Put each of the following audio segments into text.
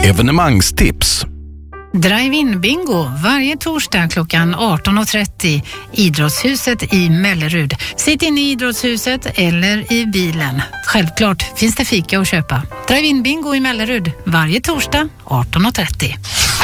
Evenemangstips. Drive-in bingo varje torsdag klockan 18.30. Idrottshuset i Mellerud. Sitt in i Idrottshuset eller i bilen. Självklart finns det fika att köpa. Drive-in bingo i Mellerud varje torsdag 18.30.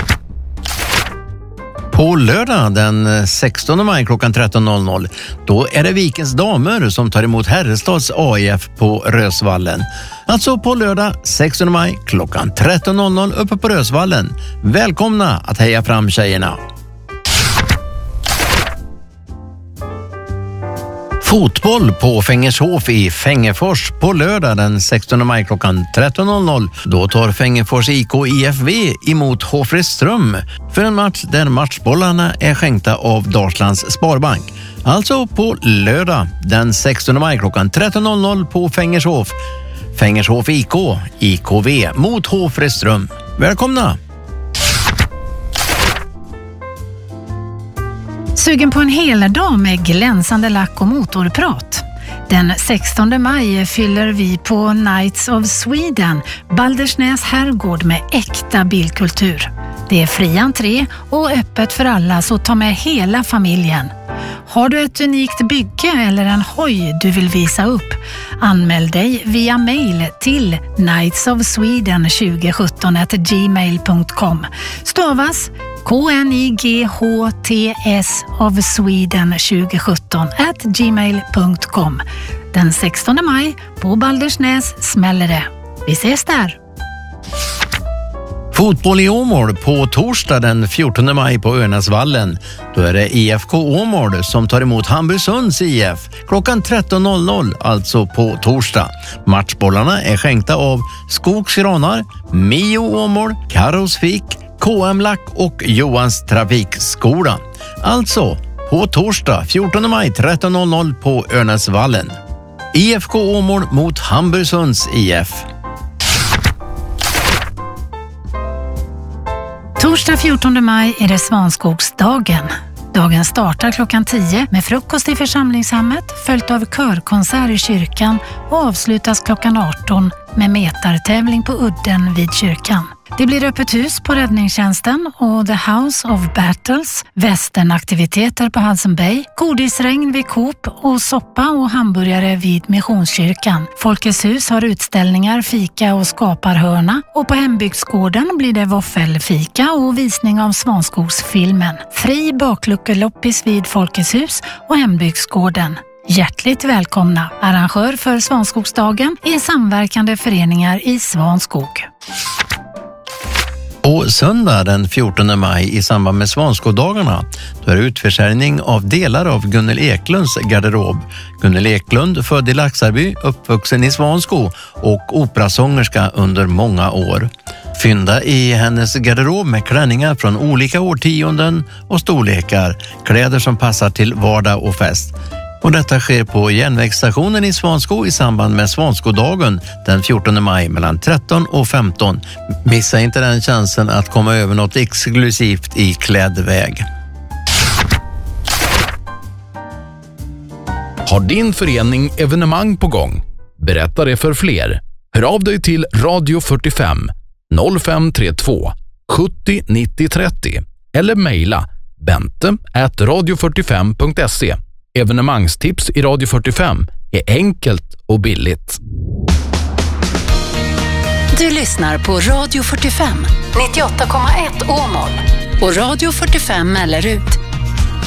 På lördag den 16 maj klockan 13.00 då är det Vikens damer som tar emot Herrestads AIF på Rösvallen. Alltså på lördag 16 maj klockan 13.00 uppe på Rösvallen. Välkomna att heja fram tjejerna! Fotboll på Fängershof i Fängefors på lördag den 16 maj klockan 13.00. Då tar Fängefors IK IFV emot Hofreström för en match där matchbollarna är skänkta av Dalslands Sparbank. Alltså på lördag den 16 maj klockan 13.00 på Fängershof. Fängershof IK, IKV mot Hofreström. Välkomna! Sugen på en hel dag med glänsande lack och motorprat? Den 16 maj fyller vi på Nights of Sweden, Baldersnäs herrgård med äkta bilkultur. Det är fri entré och öppet för alla, så ta med hela familjen. Har du ett unikt bygge eller en hoj du vill visa upp? Anmäl dig via mail till knightsofsweden2017@gmail.com. Stavas KNIGHTS of Sweden 2017@gmail.com. Den 16 maj på Baldersnäs smäller det. Vi ses där! Fotboll i Åmål på torsdag den 14 maj på Örnäsvallen. Då är det IFK Åmål som tar emot Hamburgsunds IF klockan 13.00, alltså på torsdag. Matchbollarna är skänkta av Skogsgranar, Mio Åmål, Karos Fik, KM Lack och Johans Trafikskola. Alltså på torsdag 14 maj 13.00 på Örnäsvallen. IFK Åmål mot Hamburgsunds IF. Torsdag 14 maj är det Svanskogsdagen. Dagen startar klockan 10 med frukost i församlingshemmet, följt av körkonsert i kyrkan och avslutas klockan 18 med metartävling på udden vid kyrkan. Det blir öppet hus på räddningstjänsten och The House of Battles, västernaktiviteter på Hudson Bay, godisregn vid Coop och soppa och hamburgare vid Missionskyrkan. Folkets hus har utställningar, fika och skaparhörna, och på hembygdsgården blir det våffelfika och visning av Svanskogsfilmen. Fri bakluckeloppis vid Folkets hus och hembygdsgården. Hjärtligt välkomna! Arrangör för Svanskogsdagen är samverkande föreningar i Svanskog. På söndag den 14 maj i samband med Svanskodagarna då är det utförsäljning av delar av Gunnel Eklunds garderob. Gunnel Eklund, född i Laxarby, uppvuxen i Svanskog och operasångerska under många år. Fynda i hennes garderob med klänningar från olika årtionden och storlekar, kläder som passar till vardag och fest. Och detta sker på järnvägsstationen i Svanskog i samband med Svanskodagen den 14 maj mellan 13 och 15. Missa inte den chansen att komma över något exklusivt i klädväg. Har din förening evenemang på gång? Berätta det för fler. Hör av dig till Radio 45 0532 70 90 30 eller mejla bente@radio45.se. Evenemangstips i Radio 45 är enkelt och billigt. Du lyssnar på Radio 45 98,1 Åmål och Radio 45 Mellerud